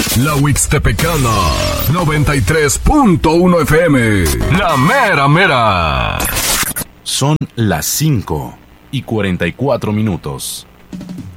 La Huixtepecana, 93.1 FM. La mera mera. Son las 5:44.